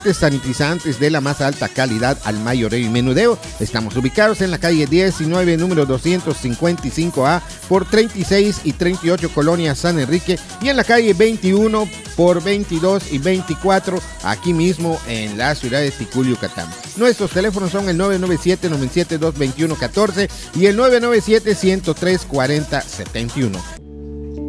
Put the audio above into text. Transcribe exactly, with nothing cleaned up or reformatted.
sanitizantes de la más alta calidad al mayoreo y menudeo. Estamos ubicados en la calle diecinueve, número doscientos cincuenta y cinco A por treinta y seis y treinta y ocho, Colonia San Enrique, y en la calle veintiuno por veintidós y veinticuatro, aquí mismo en la ciudad de Ticul, Yucatán. Nuestros teléfonos son el nueve nueve siete, nueve siete dos, dos uno uno cuatro y el nueve nueve siete, uno cero tres, cuatro cero siete uno.